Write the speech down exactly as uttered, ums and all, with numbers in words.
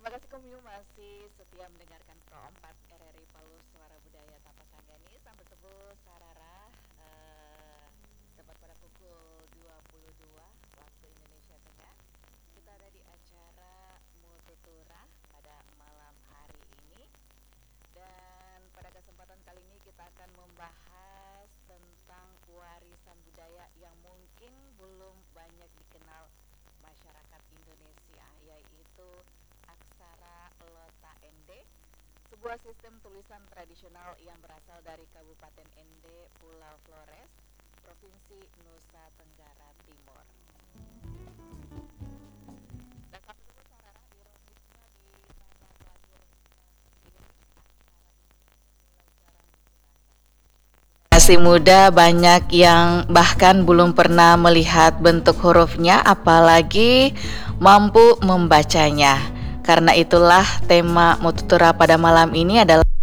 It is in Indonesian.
Terima kasih Komyu masih setia mendengarkan Pro empat R R I Palu Suara Budaya Tapas Sanggani. Sampai subuh Sarara eh, tepat pada pukul dua puluh dua waktu Indonesia Tengah. Kita ada di acara Mututura pada malam hari ini. Dan pada kesempatan kali ini kita akan membahas tentang warisan budaya yang mungkin belum banyak dikenal masyarakat Indonesia, yaitu aksara Lota Ende, sebuah sistem tulisan tradisional yang berasal dari Kabupaten Ende, Pulau Flores, Provinsi Nusa Tenggara Timur. Dan sampai dulu Sarara di Romusnya di tanah lahir sendiri, aksara ini mulai jarang digunakan. Generasi muda banyak yang bahkan belum pernah melihat bentuk hurufnya, apalagi mampu membacanya. Karena itulah tema Mututura pada malam ini adalah